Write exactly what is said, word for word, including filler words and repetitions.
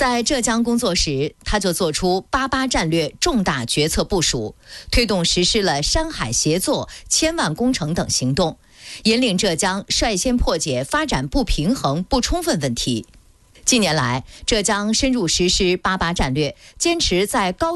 在浙江工作时，他就做出八八战略重大决策部署，推动实施了山海协作、千万工程等行动，引领浙江率先破解发展不平衡不充分问题。近年来，浙江深入实施八八战略，坚持在高